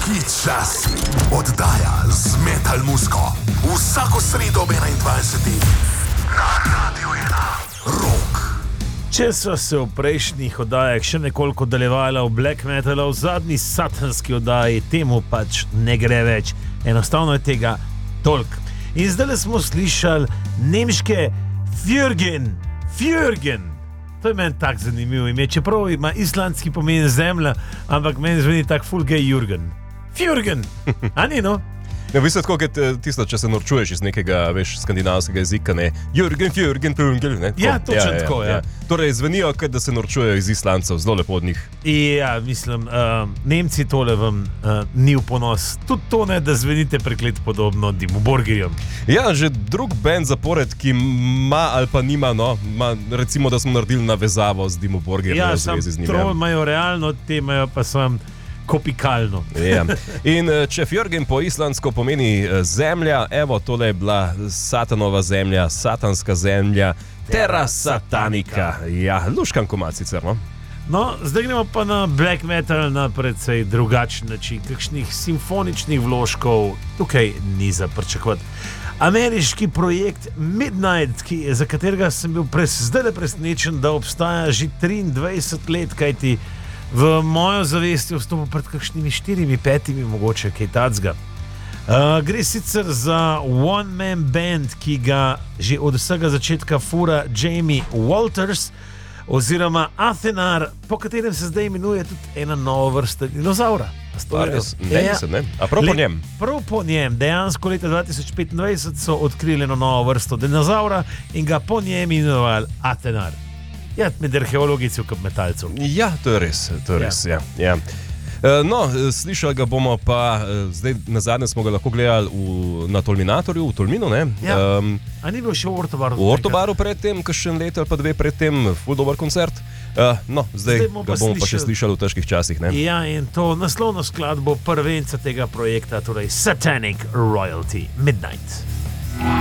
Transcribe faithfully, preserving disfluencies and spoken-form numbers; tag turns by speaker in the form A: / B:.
A: Čas, oddaja z Metal Musko. Vsako sredo ob enaindvajsetih na Radio ena. Rock.
B: Če so se v prejšnjih oddajah še nekoliko daljevala v black metalu, v zadnji satanski oddaji temu pač ne gre več. Enostavno je tega toliko. In zdaj smo slišali nemške Fjörgen. Fjörgen. To je meni tak zanimivo ime, čeprav ima islandski pomen zemlja, ampak meni zveni tak full gay Jürgen. Fjörgen, a ni no?
C: Ne, v bistvu tako, kot tisto, če se norčuješ iz nekega, veš, skandinavskega jezika, ne, Jürgen, Fjörgen, Fjörgen, ne?
B: Ja, točno ja, tako, ja.
C: ja. Torej, zvenijo, kot da se norčujejo iz Islandcev, zelo lepo od njih.
B: Ja, mislim, uh, Nemci tole vam uh, ni v ponos. Tudi to ne, da zvenite preklet podobno Dimmu Borgirjem.
C: Ja, že drug band zapored, ki ima ali pa nima, no, ma, recimo, da smo naredili navezavo z Dimmu Borgirjem.
B: Ja, sam trol imajo realno, te imajo pa sam kopikalno.
C: Ja. In če Fjörgen po islandsko pomeni zemlja, evo, tole je bila satanova zemlja, satanska zemlja, Terra Satanica. Ja, luškan komad sicer, no?
B: No, zdaj gremo pa na black metal na precej drugačen način, kakšnih simfoničnih vložkov tukaj ni za pričakovati. Ameriški projekt Midnight, ki, za katerega sem bil pres, zdaj le presenečen, da obstaja že triindvajset let, kajti v mojo zavest je vstopil pred kakšnimi štirimi, petimi, mogoče kaj tacga. Uh, gre sicer za one-man band, ki ga že od vsega začetka fura Jamie Walters, oziroma Athenar, po katerem se zdaj imenuje tudi ena nova vrsta dinozaura.
C: Res, ne, ja. ne. A prav po njem?
B: Prav po njem. Dejansko leta dva tisoč petindvajset so odkrili eno novo vrsto dinozaura in ga po njem imenovali Athenar. Ja, med arheologici kot metalcev.
C: Ja, to je res, to je res, ja. ja. ja. No, slišali ga bomo pa, zdaj na zadnje smo ga lahko gledali v, na Tolminatorju, v Tolminu, ne?
B: Ja. Um, A ni bil še v Ortobaru?
C: V Ortobaru predtem, kakšen let ali pa dve predtem, ful dober koncert. Uh, no, zdaj, zdaj ga bomo slišali. Pa še slišali v težkih časih, ne?
B: Ja, in to naslovno skladbo prvenca tega projekta, torej Satanic Royalty, Midnight.